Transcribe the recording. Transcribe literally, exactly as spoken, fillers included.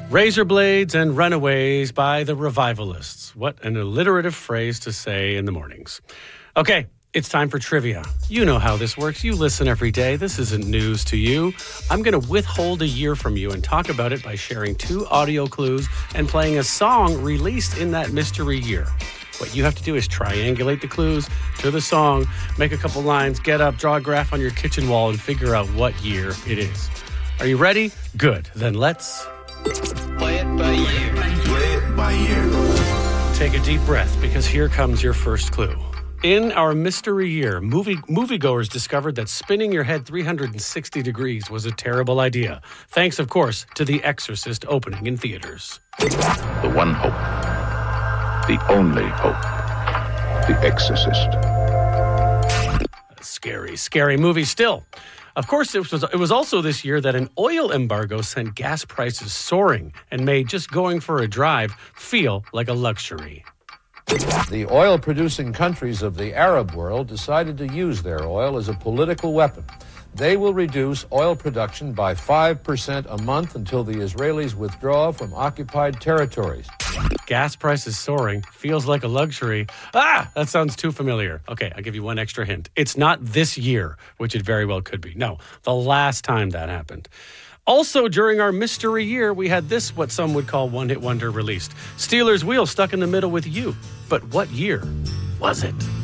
Razor blades and runaways by the Revivalists. What an alliterative phrase to say in the mornings. Okay, it's time for trivia. You know how this works. You listen every day. This isn't news to you. I'm going to withhold a year from you and talk about it by sharing two audio clues and playing a song released in that mystery year. What you have to do is triangulate the clues to the song, make a couple lines, get up, draw a graph on your kitchen wall, and figure out what year it is. Are you ready? Good. Then let's... Play it by ear. Play it by ear. Take a deep breath, because here comes your first clue. In our mystery year, movie moviegoers discovered that spinning your head three hundred sixty degrees was a terrible idea. Thanks, of course, to The Exorcist opening in theaters. The one hope. The only hope. The Exorcist. A scary, scary movie still. Of course, it was, it was also this year that an oil embargo sent gas prices soaring and made just going for a drive feel like a luxury. The oil-producing countries of the Arab world decided to use their oil as a political weapon. They will reduce oil production by five percent a month until the Israelis withdraw from occupied territories. Gas prices soaring feels like a luxury. Ah, that sounds too familiar. Okay, I'll give you one extra hint. It's not this year, which it very well could be. No, the last time that happened. Also, during our mystery year, we had this, what some would call one-hit wonder, released. Stealers Wheel stuck in the middle with you. But what year was it?